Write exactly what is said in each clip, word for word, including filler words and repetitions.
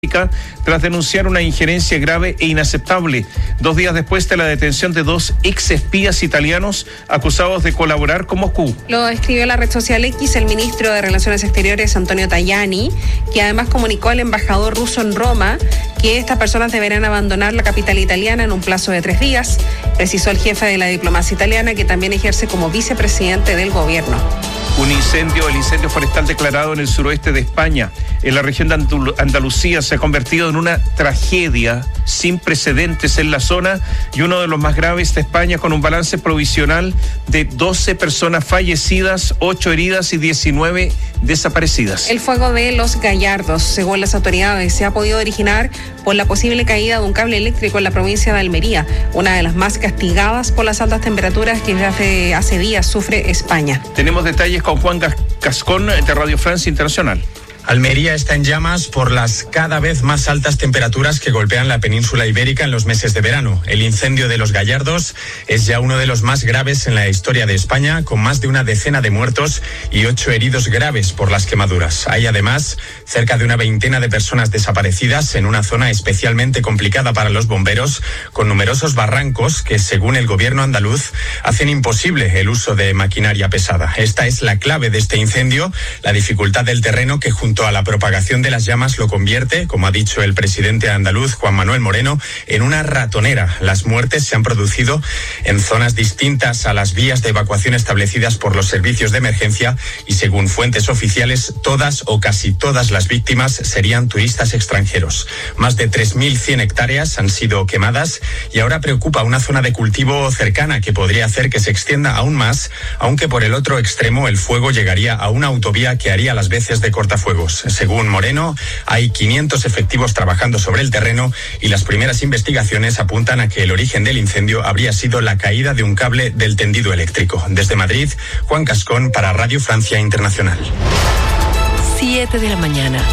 tras denunciar una injerencia grave e inaceptable, dos días después de la detención de dos ex espías italianos acusados de colaborar con Moscú. Lo escribió en la red social X el ministro de Relaciones Exteriores, Antonio Tajani, que además comunicó al embajador ruso en Roma que estas personas deberán abandonar la capital italiana en un plazo de tres días, precisó el jefe de la diplomacia italiana, que también ejerce como vicepresidente del gobierno. Un incendio, el incendio forestal declarado en el suroeste de España, en la región de Andal- Andalucía, se ha convertido en una tragedia sin precedentes en la zona y uno de los más graves de España, con un balance provisional de doce personas fallecidas, ocho heridas y diecinueve desaparecidas. El fuego de Los Gallardos, según las autoridades, se ha podido originar por la posible caída de un cable eléctrico en la provincia de Almería, una de las más castigadas por las altas temperaturas que hace, hace días sufre España. Tenemos detalles con Juan Gascón de Radio Francia Internacional. Almería está en llamas por las cada vez más altas temperaturas que golpean la península ibérica en los meses de verano. El incendio de Los Gallardos es ya uno de los más graves en la historia de España, con más de una decena de muertos y ocho heridos graves por las quemaduras. Hay además cerca de una veintena de personas desaparecidas en una zona especialmente complicada para los bomberos, con numerosos barrancos que, según el gobierno andaluz, hacen imposible el uso de maquinaria pesada. Esta es la clave de este incendio, la dificultad del terreno que junto a la propagación de las llamas lo convierte, como ha dicho el presidente andaluz Juan Manuel Moreno, en una ratonera. Las muertes se han producido en zonas distintas a las vías de evacuación establecidas por los servicios de emergencia y, según fuentes oficiales, todas o casi todas las víctimas serían turistas extranjeros. Más de tres mil cien hectáreas han sido quemadas y ahora preocupa una zona de cultivo cercana que podría hacer que se extienda aún más, aunque por el otro extremo el fuego llegaría a una autovía que haría las veces de cortafuegos. Según Moreno, hay quinientos efectivos trabajando sobre el terreno y las primeras investigaciones apuntan a que el origen del incendio habría sido la caída de un cable del tendido eléctrico. Desde Madrid, Juan Gascón para Radio Francia Internacional. Siete de la mañana.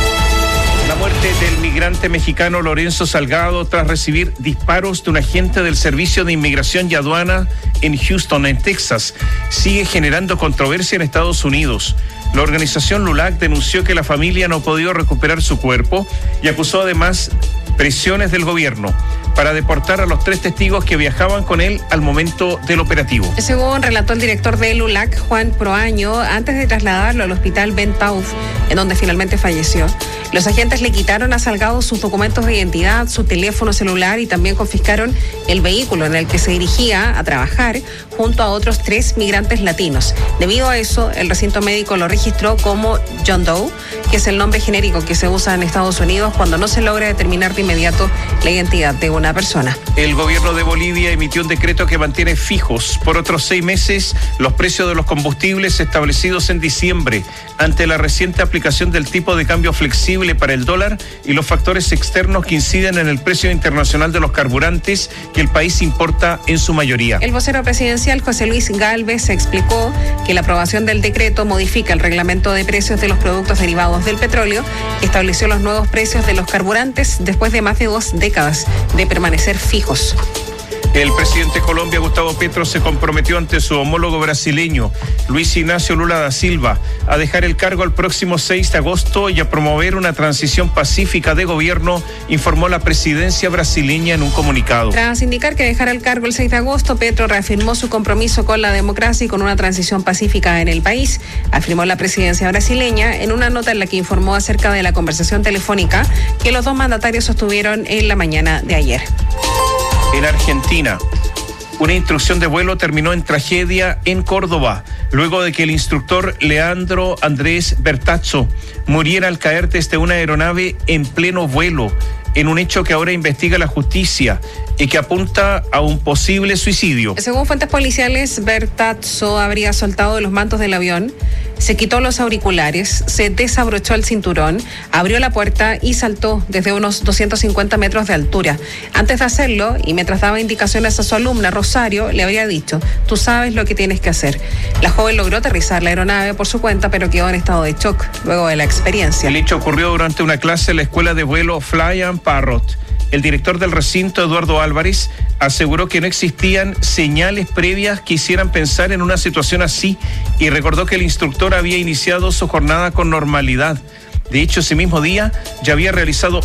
La muerte del migrante mexicano Lorenzo Salgado tras recibir disparos de un agente del Servicio de Inmigración y Aduana en Houston, en Texas, sigue generando controversia en Estados Unidos. La organización LULAC denunció que la familia no ha podido recuperar su cuerpo y acusó además presiones del gobierno para deportar a los tres testigos que viajaban con él al momento del operativo. Según relató el director de LULAC, Juan Proaño, antes de trasladarlo al hospital Ben Taub, en donde finalmente falleció, los agentes le quitaron a Salgado sus documentos de identidad, su teléfono celular y también confiscaron el vehículo en el que se dirigía a trabajar junto a otros tres migrantes latinos. Debido a eso, el recinto médico lo registró como John Doe, que es el nombre genérico que se usa en Estados Unidos cuando no se logra determinar de inmediato la identidad de una persona. El gobierno de Bolivia emitió un decreto que mantiene fijos por otros seis meses los precios de los combustibles establecidos en diciembre, ante la reciente aplicación del tipo de cambio flexible para el dólar y los factores externos que inciden en el precio internacional de los carburantes que el país importa en su mayoría. El vocero presidencial José Luis Gálvez explicó que la aprobación del decreto modifica el reglamento de precios de los productos derivados del petróleo, que estableció los nuevos precios de los carburantes después de más de dos décadas de permanecer fijos. El presidente de Colombia, Gustavo Petro, se comprometió ante su homólogo brasileño, Luis Ignacio Lula da Silva, a dejar el cargo el próximo seis de agosto y a promover una transición pacífica de gobierno, informó la presidencia brasileña en un comunicado. Tras indicar que dejara el cargo el seis de agosto, Petro reafirmó su compromiso con la democracia y con una transición pacífica en el país, afirmó la presidencia brasileña en una nota en la que informó acerca de la conversación telefónica que los dos mandatarios sostuvieron en la mañana de ayer. En Argentina, una instrucción de vuelo terminó en tragedia en Córdoba, luego de que el instructor Leandro Andrés Bertazzo muriera al caer desde una aeronave en pleno vuelo, en un hecho que ahora investiga la justicia y que apunta a un posible suicidio. Según fuentes policiales, Bertazzo habría soltado los mantos del avión, se quitó los auriculares, se desabrochó el cinturón, abrió la puerta y saltó desde unos doscientos cincuenta metros de altura. Antes de hacerlo, y mientras daba indicaciones a su alumna, Rosario le habría dicho: tú sabes lo que tienes que hacer. La joven logró aterrizar la aeronave por su cuenta, pero quedó en estado de shock luego de la experiencia. El hecho ocurrió durante una clase en la escuela de vuelo Fly and Parrot. El director del recinto, Eduardo Álvarez, aseguró que no existían señales previas que hicieran pensar en una situación así y recordó que el instructor había iniciado su jornada con normalidad. De hecho, ese mismo día ya había realizado